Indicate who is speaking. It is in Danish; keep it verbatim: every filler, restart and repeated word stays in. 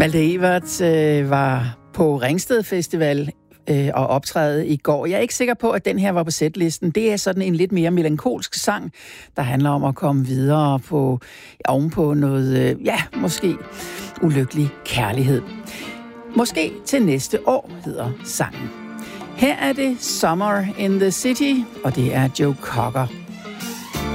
Speaker 1: Malte Ebert øh, var på Ringsted Festival øh, og optræde i går. Jeg er ikke sikker på, at den her var på setlisten. Det er sådan en lidt mere melankolsk sang, der handler om at komme videre på ovenpå noget, øh, ja, måske ulykkelig kærlighed. Måske til næste år, hedder sangen. Her er det Summer in the City, og det er Joe Cocker.